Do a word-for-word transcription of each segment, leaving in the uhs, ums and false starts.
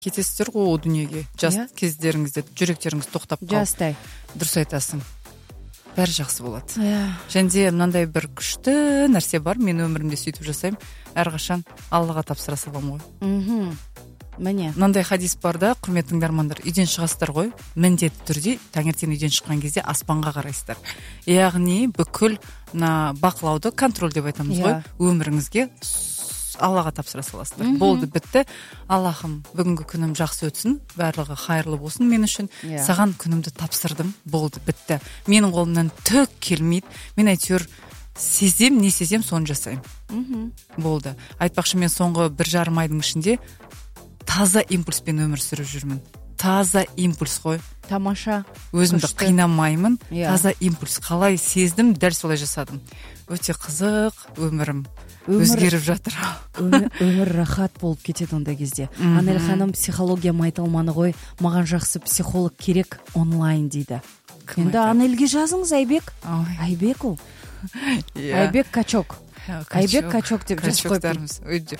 кетесіздер ғой о дүниеге. Жас кездеріңізде жүректеріңіз тоқтап қалып. Жастай. Дұрыс айтасың. Бәрі жақсы болады. Иә. Және мынандай бір күшті нәрсе бар. Мен өмірімде сөйтіп жасаймын. Әрқашан Аллаға тапсыра саламын ғой. Мхм. Міне. Мынандай хадис бар да, құрметті тыңдармандар, үйден шығасыздар ғой, міндетті түрде таңертең үйден шыққан кезде аспанға қарайсыздар. Яғни бүкіл мына бақылауды, контроль деп айтамыз ғой, өміріңізге Аллаға тапсыра саласыздар. Болды, бітті. Аллахым, бүгінгі күнім жақсы өтсін, барлығы қайырлы болсын мен үшін. Саған күнімді тапсырдым. Болды, бітті. Менің қолымнан түк келмейді. Мен әйтеуір сезем, не сезем, соны жасаймын. Болды. Айтпақшы, мен соңғы бір жарым айдың ішінде таза импульспен өмір сүріп жүрмін. Таза импульс қой. Тамаша. Өзімді қинамаймын. Таза импульс. Қалай сездім, дәл солай жасадым. Өте қызық өмірім. Өзгеріп жатыр. Өмір рахат болып кетеді ондай кезде. Анель ханым психология майталманы ғой, маған жақсы психолог керек онлайн дейді. Енді Анельге жазыңыз, Айбек. Айбек ол. Айбек Качок. Айбек Качок деп жазып қойып.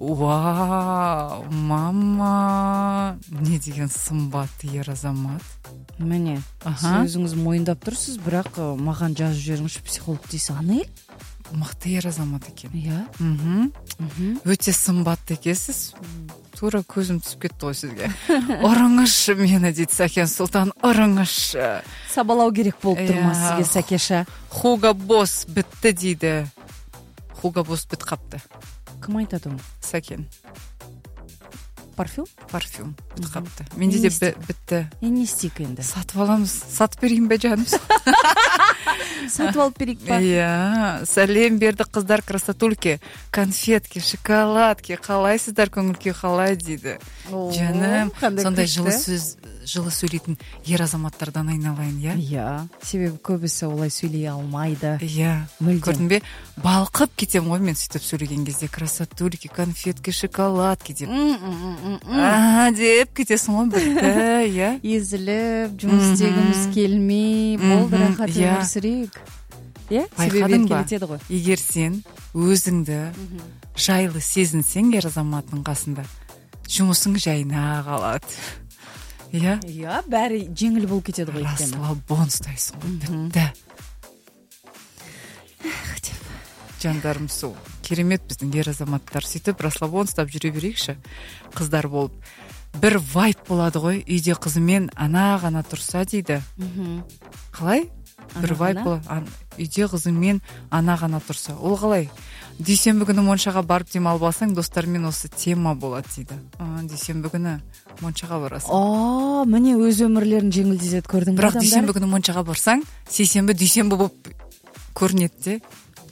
Вау, мама, не деген сымбатты ер азамат. Міне, сіз өзіңіз мойындап тұрсыз, бірақ маған жазып жіберіңізші психолог дейсіз. Анель? Мықты ер азамат екен. Иә. Өте сымбатты екенсіз. Тура көзім түсіп кетті ғой сізге. Ұрыңызшы мені дейді Сәкен Сұлтан, ұрыңызшы. Сабалау керек болып тұрмас сізге, Сәкеша. Хуго Босс бітті дейді. Хуго Босс біт қапты. Кім айтады оны? Сәкен. Парфюм? Парфюм біт қапты. Менде де бітті. Не істейік енді? Сатып аламыз. Сатып берейін бе жаным? Сатып алып берейік па? Иә, сәлем берді қыздар красотульки, конфетки, шоколадки, қалайсыздар, көңілке қалай дейді. Жаным, сондай жылы сөз, жылы сөйлейтін ер азаматтардан айналайын, иә? Иә, себебі көбісі олай сөйлей алмайды. Иә, көрдің бе? Балқып кетем ғой мен сөйтіп сөйлеген кезде, красотульки, конфетки, шоколадки деп. Аа, деп кетесің ғой бітті, иә? Езіліп, жұмыс істегіміз келмей, болды рахат өмір сүрейік. Байқадың ба? Егер сен өзіңді жайлы сезінсең ер азаматтың қасында, жұмысың жайына қалады. Иә? Иә, бәрі жеңіл болып кетеді ғой. Расслабон ұстайсың ғой, бітті. Жандарым су. Керемет біздің ер азаматтар. Сөйтіп расслабон ұстап жүре берейікші. Қыздар болып. Бір вайп болады ғой, үйде қызымен ана ғана тұрса дейді. Қалай? Бір вайп болады. Үйде қызымен ана ғана тұрса. Ол қалай? Дүйсенбі күні Моншаға барып демалып алсаң, достармен осы тема болады дейді. Дүйсенбі күні Моншаға барасың. О, міне өз өмірлерін жеңілдетеді, көрдің бе адамдар? Бірақ дүйсенбі күні Моншаға барсаң, сейсенбі дүйсенбі болып көрінеді де.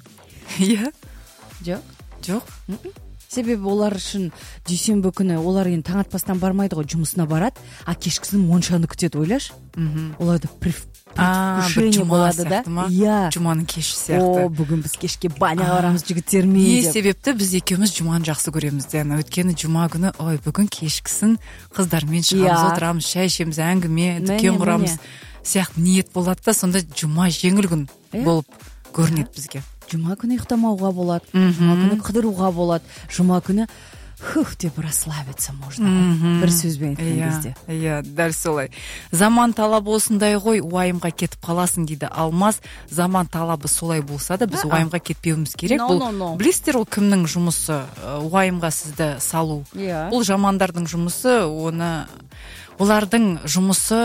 Иә? Жоқ. Жоқ. Себебі олар үшін дүйсенбі күні олар енді таң атпастан бармайды ғой, жұмысына барады, а кешкісін Моншаны күтеді, ойлаш. Оларда предвкушение болады да. Иә. Жұманың кеші сияқты. О, бүгін біз кешке баняға барамыз жігіттермен деп. Не себепті біз екеуміз жұманы жақсы көреміз де. Өйткені жұма күні, ой, бүгін кешкісін қыздармен шығамыз, отырамыз, шай ішеміз, әңгіме, дүкен құрамыз сияқты ниет болады да, сонда жұма жеңіл күн болып көрінеді бізге. Жұма күні ұйықтамауға болады, жұма күні қыдыруға болады, жұма күні хух деп расслабиться можно. Бір сөзбен айтқан кезде. Иә, дәл солай. Заман талабы осындай ғой, уайымға кетіп қаласың дейді Алмаз. Заман талабы солай болса да, біз уайымға кетпеуіміз керек. Бұл білесіздер, ол кімнің жұмысы, уайымға сізді салу. Бұл жамандардың жұмысы, оны олардың жұмысы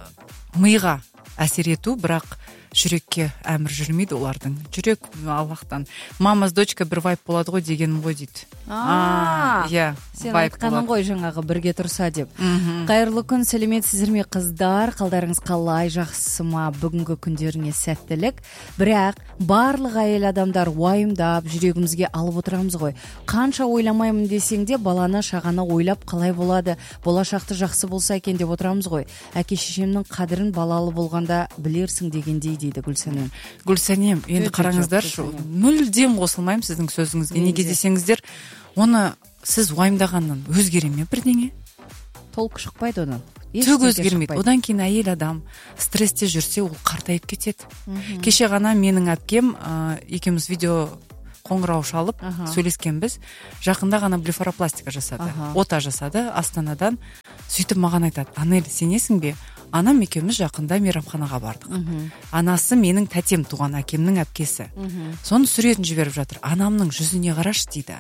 миға әсер ету, бірақ жүрекке әмір жүрмейді олардың. Жүрек Аллахтан. Мама с дочка бір вайп болады ғой дегенім ғой дейді. Аа, сен айтқаның ғой жаңағы бірге тұрса деп. Қайырлы күн, сәлеметсіздер ме қыздар? Қалдарыңыз қалай, жақсы ма? Бүгінгі күндеріңе сәттілік. Бірақ барлық әйел адамдар уайымдап, жүрегімізге алып отырамыз ғой. Қанша ойламаймын десең де, баланы шағаны ойлап қалай болады, болашақты жақсы болса екен деп отырамыз ғой. Әке шешемнің қадірін балалы болғанда білерсің дегендей дейді Гүлсәнем. Гүлсәнем, енді қараңыздар, мүлдем қосылмаймын сіздің сөзіңізге. Неге десеңіздер, оны сіз уайымдағаннан өзгере ме бірдеңе? Толық шықпайды одан. Түк өзгермейді. Одан кейін әйел адам стрессте жүрсе, ол қартайып кетеді. Кеше ғана менің әпкем екеуміз видео қоңырау шалып сөйлескенбіз. Жақында ғана блефаропластика жасады, ота жасады Астанадан. Сөйтіп маған айтады: Анель, сенесің бе, анам екеуміз жақында мейрамханаға бардық. Анасы менің тәтем, туған әкемнің әпкесі. Соны суретін жіберіп жатыр. Анамның жүзіне қарашы дейді.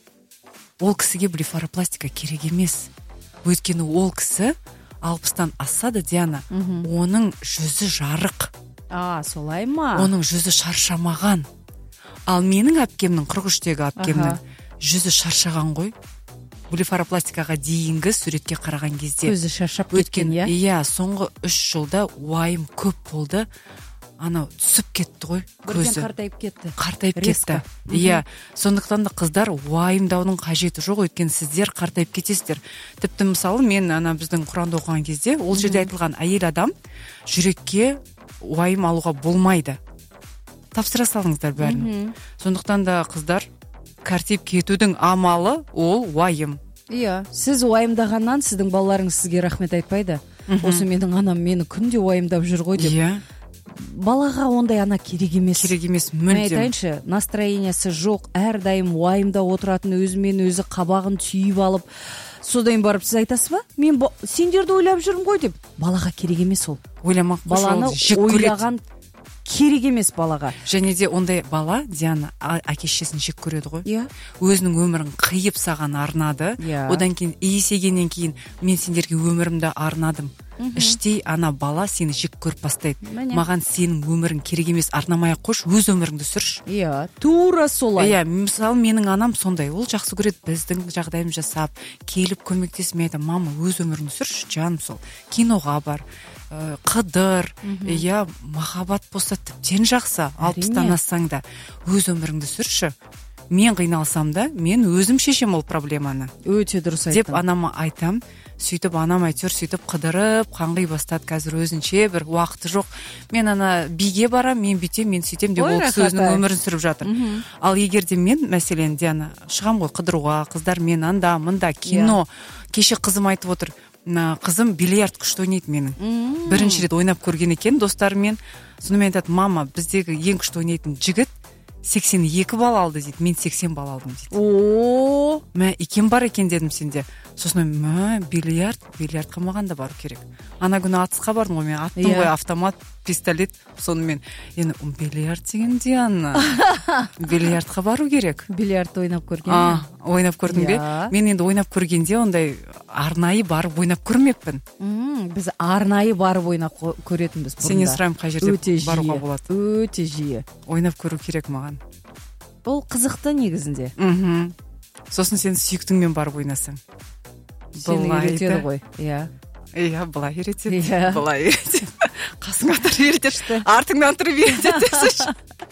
Ол кісіге блефаропластика керек емес. Өйткені ол кісі алпыстан асса да, Диана, оның жүзі жарық. А, солай ма? Оның жүзі шаршамаған. Ал менің әпкемнің, қырық үштегі әпкемнің жүзі шаршаған ғой. Блефаропластикаға дейінгі суретке қараған кезде. Көзі шаршап кеткен, иә? Иә, соңғы үш жылда уайым көп болды. Анау түсіп кетті ғой көзі. Бірден қартайып кетті. Қартайып кетті. Иә, сондықтан да қыздар уайымдаудың қажеті жоқ, өйткені сіздер қартайып кетесіздер. Тіпті мысалы мен ана біздің Құранды оқыған кезде ол жерде айтылған әйел адам жүрекке уайым алуға болмайды. Тапсыра салыңыздар бәрін. Сондықтан да қыздар қартайып кетудің амалы ол уайым. Иә, сіз уайымдағаннан сіздің балаларыңыз сізге рахмет айтпайды. Осы менің анам мені күнде уайымдап жүр ғой деп. Иә. Балаға ондай ана керек емес. Керек емес, мүлдем. Мен айтайыншы, настроениясы жоқ, әрдайым уайымда отыратын, өзімен өзі қабағын түйіп алып, содан барып сіз айтасыз ба? Мен сендерді ойлап жүрмін ғой деп. Балаға керек емес ол. Ойламақ баланы ойлаған керек емес балаға. Және де ондай бала, Диана, әке-шешесін жек көреді ғой. Иә. Өзінің өмірін қиып саған арнады. Одан кейін есейгеннен кейін мен сендерге өмірімді арнадым. Іштей ана бала сені жек көріп бастайды. Маған сенің өмірің керек емес, арнамай-ақ қойшы, өз өміріңді сүрші. Иә, тура солай. Иә, мысалы менің анам сондай, ол жақсы көреді біздің жағдайым жасап, келіп көмектесіп айтады: мама, өз өміріңді сүрші, жаным, сол киноға бар, қыдыр, иә, махаббат болса тіптен жақсы, алпыстан ассаң да өз өміріңді сүрші. Мен қиналсам да, мен өзім шешем ол проблеманы. Өте дұрыс айттың. Деп анама айтам. Сөйтіп анам әйтеуір сөйтіп қыдырып, қаңғи бастады. Қазір өзінше бір уақыты жоқ. Мен ана биге барам, мен бүйтем, мен сөйтем деп ол кісі өзінің өмірін сүріп жатыр. Ал егер де мен, мәселен, Диана, шығам ғой қыдыруға, қыздар мен анда, мында, кино. Кеше қызым айтып отыр, қызым бильярд күшті ойнайды менің. Бірінші рет ойнап көрген екен достарымен. Сонымен айтады: мама, біздегі ең күшті ойнайтын жігіт сексен екі балл алды дейді, мен сексен балл алдым дейді. О, мә, екен бар екен дедім сенде. Сосын мә, бильярд, бильярдқа маған да бару керек. Ана күні атысқа бардым ғой, мен аттым ғой, автомат, пистолет, сонымен енді бильярд деген Диана. Бильярдқа бару керек. Бильярд ойнап көрген. А, ойнап көрдің бе? Мен енді ойнап көргенде ондай арнайы барып ойнап көрмеппін. Біз арнайы барып ойнап көретінбіз бұрында. Сенен сұрайым, қай жерде баруға болады? Өте жиі. Ойнап көру керек маған. Ол қызықты негізінде. Мхм. Сосын сен сүйіктіңмен барып ойнасаң. Сені үйретеді ғой. Иә. Иә, былай үйретеді. Былай үйретеді. Қасыңа тұрып үйретеді. Артыңнан тұрып үйретеді.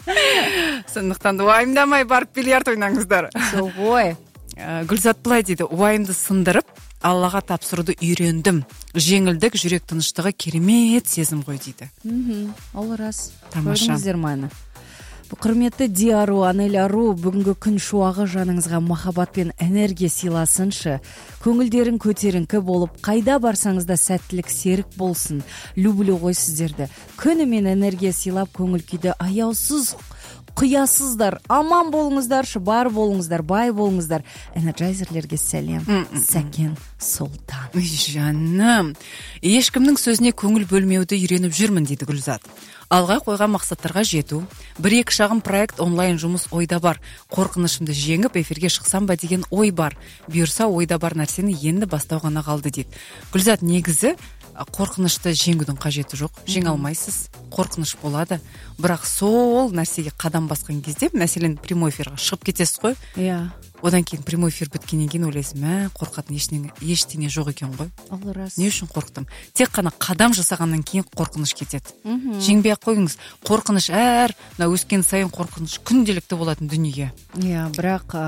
Сондықтан уайымдамай барып бильярд ойнаңыздар. Сол ғой. Гүлзат былай дейді: уайымды сындырып, Аллаға тапсыруды үйрендім. Жеңілдік, жүрек тыныштығы керемет сезім ғой дейді. Ол рас. Тамаша. Көрдіңіздер мені. Құрметті Диару, Анель Ару, бүгінгі күн шуағы жаныңызға махаббат пен энергия сыйласыншы. Көңілдерің көтеріңкі болып, қайда барсаңыз да сәттілік серік болсын. Люблю ғой сіздерді. Күнімен энергия сыйлап, көңіл күйді аяусыз құясыздар. Аман болыңыздаршы, бар болыңыздар, бай болыңыздар. Энерджайзерлерге сәлем. Сәкен Сұлтан. Жаным, ешкімнің сөзіне көңіл бөлмеуді үйреніп жүрмін дейді Гүлзат. Алға қойған мақсаттарға жету, бір-екі шағын проект онлайн жұмыс ойда бар. Қорқынышымды жеңіп, эфирге шықсам ба деген ой бар. Бұйырса ойда бар нәрсені енді бастау ғана қалды дейді. Гүлзат, негізі қорқынышты жеңудің қажеті жоқ. Жеңе алмайсыз. Қорқыныш болады. Бірақ сол нәрсеге қадам басқан кезде, мәселен, прямой эфирға шығып кетесіз ғой. Иә. Одан кейін прямой эфир біткеннен кейін ойлайсың: мә, қорқатын ештеңе, ештеңе жоқ екен ғой. Ол рас. Не үшін қорықтым? Тек қана қадам жасағаннан кейін қорқыныш кетеді. Жеңбей ақ қойыңыз. Қорқыныш әр, мына өскен сайын қорқыныш күнделікті болатын дүние. Иә, бірақ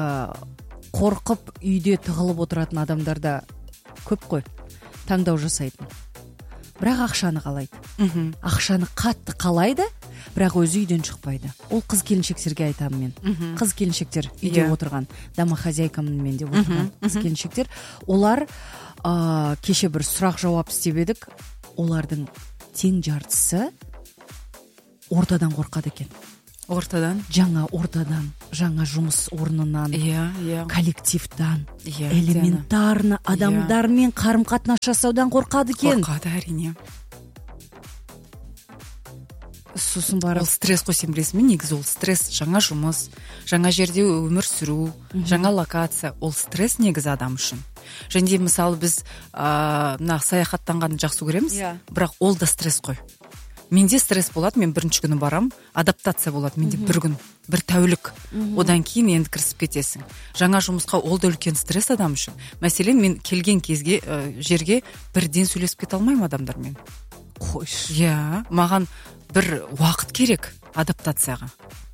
қорқып үйде тығылып отыратын адамдар да көп қой. Таңдау жасайтын. Бірақ ақшаны қалайды. Ақшаны қатты қалайды, бірақ өзі үйден шықпайды. Ол қыз келіншектерге айтамын мен. Қыз келіншектер үйде отырған, домохозяйкамын мен деп отырған қыз келіншектер, олар кеше бір сұрақ жауап істеп едік, олардың тең жартысы ортадан қорқады екен. Ортадан? Жаңа ортадан. жаңа жұмыс орнынан, иә, иә, коллективтан, иә, элементарно адамдармен қарым-қатынас жасаудан қорқады екен. Қорқады, әрине. Сосын барып, ол стресс қой, сен білесің бе, негізі ол стресс. Жаңа жұмыс, жаңа жерде өмір сүру, жаңа локация, ол стресс негізі адам үшін. Және де мысалы біз мына саяхаттанғанды жақсы көреміз, бірақ ол да стресс қой. Менде стресс болады, мен бірінші күні барам, адаптация болады, менде бір күн, бір тәулік. Одан кейін енді кірісіп кетесің. Жаңа жұмысқа ол да үлкен стресс адам үшін. Мәселен, мен келген кезге жерге бірден сөйлесіп кете алмаймын адамдармен. Қойш. Иә, маған бір уақыт керек адаптацияға.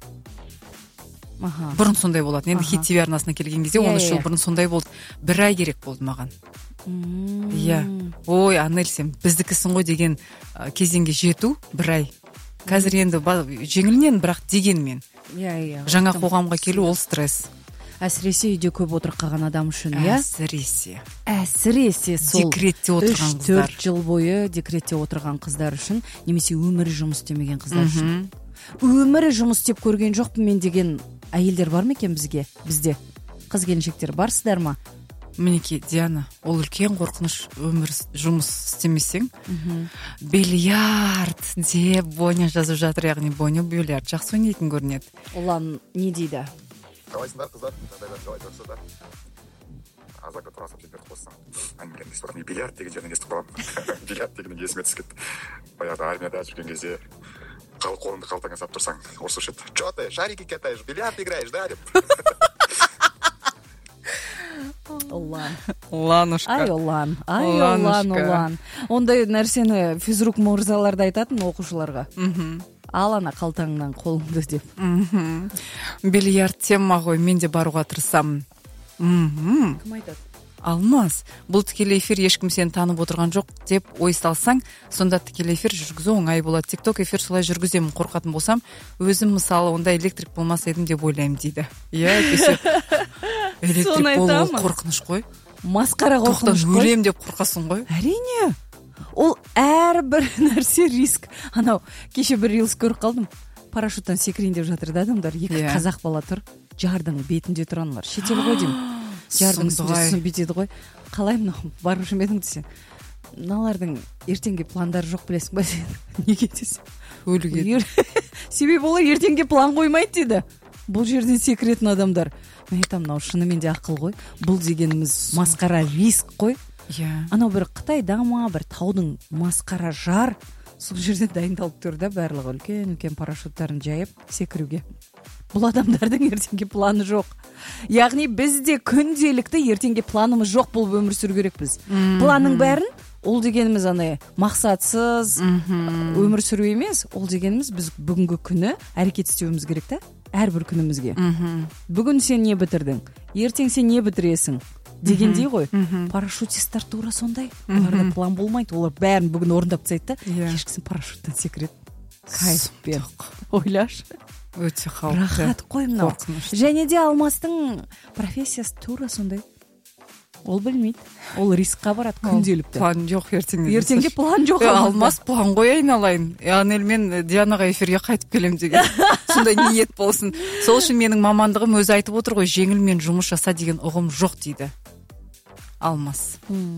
Аха. Бұрын сондай болады. Енді Хит ти ви арнасына келген кезде он үш жыл бұрын сондай болды. Бір ай керек болды маған. Иә. Ой, Анель, сен біздікісің ғой деген кезеңге жету бір ай. Қазір енді жеңілінен, бірақ дегенмен. Иә, иә. Жаңа қоғамға келу ол стресс. Әсіресе үйде көп отырып қалған адам үшін, иә? Әсіресе. Әсіресе сол декретте отырған қыздар. үш төрт жыл бойы декретте отырған қыздар үшін, немесе өмірі жұмыс істемеген қыздар үшін. Өмірі жұмыс істеп көрген жоқпын мен деген әйелдер бар ма екен бізге? Бізде қыз келіншектер барсыздар ма? Мінекей, Диана, ол үлкен қорқыныш. Өмір жұмыс істемесең, бильярд деп Боня жазып жатыр, яғни Боня бильярд жақсы ойнайтын көрінеді. Олан не дейді? Қалайсыңдар қыздар? Жағдайлар қалай жақсыда? Азака турасып жіберді қоссаң. Әңгімелендіңіз, бірақ мен бильярд деген жерден естіп қаламын. Бильярд дегеннен есіме түсіп кетті. Баяғыда армияда жүрген кезде қал қолыңды қалтаңа салып тұрсаң, ұрсушы еді. Чё ты, шарики катаешь, бильярд играешь, да, деп. Олан. Оланушка. Ай, Олан. Ай, Олан, Олан. Ондай нәрсені физрук мырзаларда айтатын оқушыларға. Ал ана қалтаңнан қолыңды деп. Бильярд тема ғой, мен де баруға тырысамын. Кім айтады? Алмас, бұл тікелей эфир ешкім сені танып отырған жоқ деп ой салсаң, сонда тікелей эфир жүргізу оңай болады. Тикток эфир солай жүргіземін, қорқатын болсам, өзім мысалы онда электрик болмас едім деп ойлаймын дейді. Иә, кесе электрик болу қорқыныш қой. Масқара қорқыныш қой. Өлем деп қорқасың ғой. Әрине. Ол әрбір нәрсе риск. Анау кеше бір рилс көріп қалдым. Парашюттан секірейін деп жатыр да адамдар. Екі қазақ бала тұр, жардың бетінде тұрғанлар. Шетел ғой деймін. Жардың үстінде бүйтеді ғой. Қалай мынау барып жүрмедің десе. Мыналардың ертеңге пландары жоқ білесің ба сен? Неге десе? Өлуге. Себебі олар ертеңге план қоймайды дейді. Бұл жерден секіретін адамдар. Мен айтамын, мынау шынымен де ақыл ғой. Бұл дегеніміз масқара риск қой. Иә. Анау бір Қытайда ма, бір таудың масқара жар. Сол жерде дайындалып тұр да барлығы үлкен-үлкен парашюттарын жайып секіруге. Бұл адамдардың ертеңге планы жоқ. Яғни бізде күнделікті ертеңге планымыз жоқ болып өмір сүру керекпіз. Планның бәрін ол дегеніміз ана мақсатсыз өмір сүру емес, ол дегеніміз біз бүгінгі күні әрекет істеуіміз керек та, әрбір күнімізге. Бүгін сен не бітірдің? Ертең сен не бітіресің? Дегендей ғой. Парашютистер тура сондай. Оларда план болмайды. Олар бәрін бүгін орындап тастайды да, кешкісін парашюттан секіреді. Кайфпен. Ойлашы. Өте қауіпті. Рахат қой мынау. Және де Алмастың профессиясы тура сондай. Ол білмейді. Ол рискқа барады күнделікті. План жоқ ертеңге. Ертеңге план жоқ. Алмас план қой айналайын. Анель мен Дианаға эфирге қайтып келем деген. Сондай ниет болсын. Сол үшін менің мамандығым өзі айтып отыр ғой, жеңілмен жұмыс жаса деген ұғым жоқ дейді. Алмас.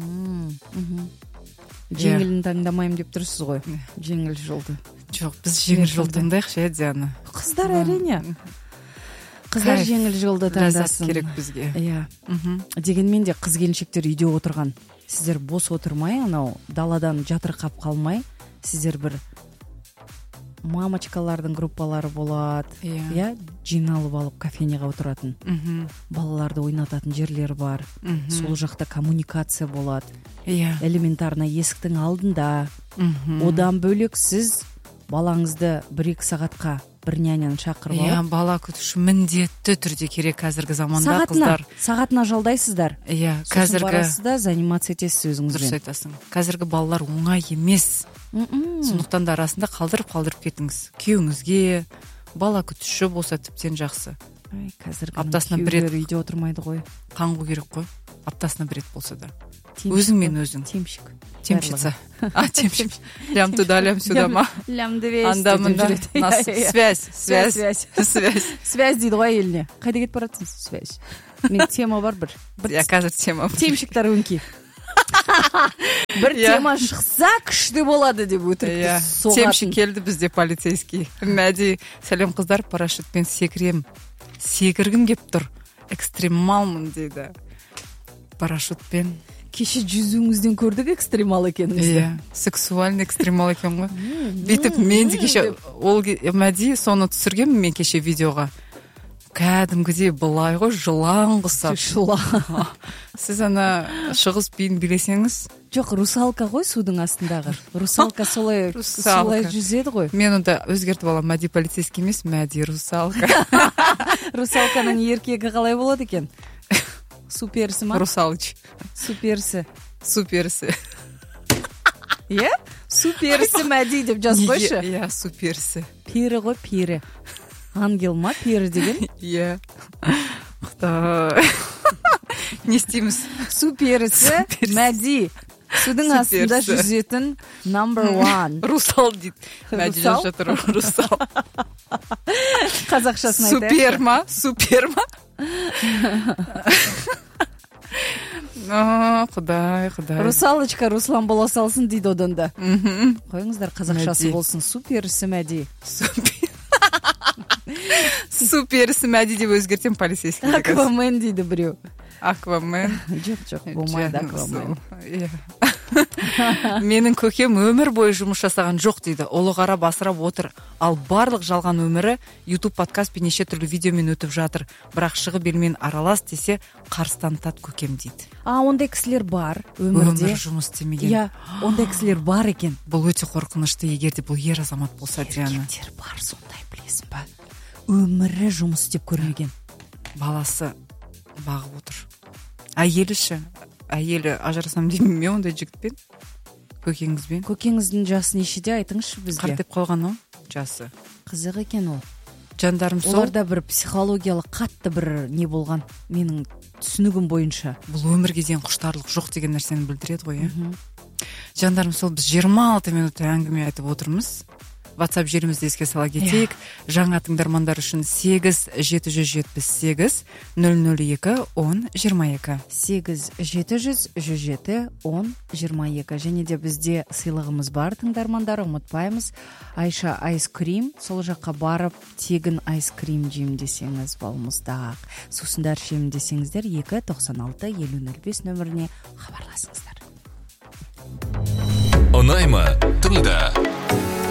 Жеңілін таңдамаймын деп тұрсыз ғой. Жеңіл жолды. Жоқ, біз жеңіл жол таңдайықшы, иә, Диана. Қыздар әрине. Қыздар жеңіл жолды таңдасын. Керек бізге. Иә. Дегенмен де қыз келіншектер үйде отырған. Сіздер бос отырмай, анау даладан жатырқап қалмай, сіздер бір мамочкалардың группалары болады. Иә, жиналып алып кафенеға отыратын. Балаларды ойнататын жерлер бар. Сол жақта коммуникация болады. Элементарно есіктің алдында. Одан бөлек сіз балаңызды бір-екі сағатқа бір няняны шақырып алып. Иә, бала күтуші міндетті түрде керек қазіргі заманда қыздар. Сағатына жалдайсыздар. Иә, қазіргі. Сосын барасыз да занимация етесіз өзіңізбен. Дұрыс айтасың. Қазіргі балалар оңай емес. Сондықтан да арасында қалдырып-қалдырып кетіңіз. Күйеуіңізге, бала күтуші болса тіптен жақсы. Қазіргі күйеулер үйде отырмайды ғой. Қаңғу керек қой. Аптасына бір рет болса да. өзіңмен өзің. Темшік. Темщица. А, темщик. Лям туда, лям сюда ма. Лям двести. Анда мында. Связь, связь, связь. Связь. Связь дейді ғой еліне. Қайда кетіп баратсың? Связь. Мен тема бар бір. Я, қазір тема. Темщиктар өңкей. Бір тема шықса күшті болады деп өтірікті соғатын. Темщик келді бізде полицейский. Мәди, сәлем қыздар, парашютпен секірем. Секіргім кеп тұр. Экстремалмын дейді. Парашютпен. Кеше жүзуіңізден көрдік экстремал екенімізді. Иә, сексуальный экстремал екен ғой. Бүйтіп мен де кеше ол Мәди соны түсіргем мен кеше видеоға. Кәдімгідей былай ғой, жылан құсап. Жылан. Сіз ана шығыс биін білесеңіз? Жоқ, русалка ғой судың астындағы. Русалка солай солай жүзеді ғой. Мен онда өзгертіп алам, Мәди полицейский емес, Мәди русалка. Русалканың еркегі қалай болады екен? Суперсі ма? Русалыч. Суперсі. Суперсі. Е? Суперсі Мәди деп жаз қойшы. Иә, суперсі. Пері ғой, пері. Ангел ма, пері деген? Иә. Құдай. Не істейміз? Суперсі Мәди. Судың астында жүзетін number one. Русал дейді. Мәди жазып жатыр, русал. Қазақшасын айтайық. Суперма, суперма. Құдай, құдай. Русалочка Руслан бола салсын дейді одан да. Қойыңыздар, қазақшасы болсын. Суперсі Мәди. Суперсі Мәди деп өзгертем полицейский. Аквамен дейді біреу. Аквамен. Жоқ, жоқ, болмайды Аквамен. Менің көкем өмір бойы жұмыс жасаған жоқ дейді. Ұлы қара басырап отыр. Ал барлық жалған өмірі YouTube подкаст пен неше түрлі видеомен өтіп жатыр. Бірақ шығып елмен аралас десе қарсы танытады көкем дейді. А, ондай кісілер бар өмірде. Өмір жұмыс істемеген. Иә, ондай кісілер бар екен. Бұл өте қорқынышты, егер де бұл ер азамат болса, Диана. Еркектер бар, сондай білесің ба? Өмірі жұмыс істеп көрмеген. Баласы бағып отыр. Әйелі ше, әйелі ажырасам деймін мен ондай жігітпен, көкеңізбен. Көкеңіздің жасы нешеде айтыңызшы бізге? Қартеп қалған ол жасы. Қызық екен ол. Жандарым сол. Оларда бір психологиялық қатты бір не болған, менің түсінігім бойынша. Бұл өмірге деген құштарлық жоқ деген нәрсені білдіреді ғой, иә. Жандарым сол, біз жиырма алты минут әңгіме айтып отырмыз. WhatsApp желімізді еске сала кетейік. Жаңа тыңдармандар үшін сегіз жеті жүз жетпіс сегіз нөл нөл екі он жиырма екі. сегіз жеті жүз жеті он жиырма екі. Және де бізде сыйлығымыз бар, тыңдармандар, ұмытпаймыз. Айша айскрим, сол жаққа барып тегін айскрим жеймін десеңіз, балымыздақ. Сусындар ішемін десеңіздер екі тоқсан алты елу нөл бес нөміріне хабарласыңыздар. Ұнай ма? Тыңда.